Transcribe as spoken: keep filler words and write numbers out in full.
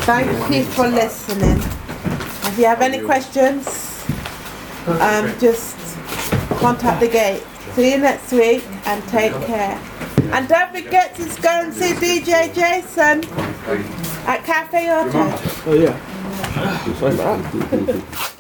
Thank you for listening. If you have any questions, um, just contact the gate. See you next week and take care. And don't forget to go and see D J Jason at Cafe Auto. Oh yeah. Sorry about that.